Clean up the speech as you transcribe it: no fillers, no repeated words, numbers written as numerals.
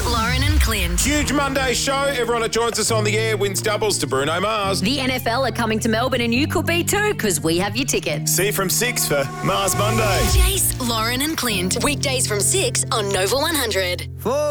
Lauren and Clint. Huge Monday show. Everyone that joins us on the air wins doubles to Bruno Mars. The NFL are coming to Melbourne and you could be too because we have your ticket. See from 6 for Mars Monday. Jace, Lauren and Clint. Weekdays from 6 on Nova 100.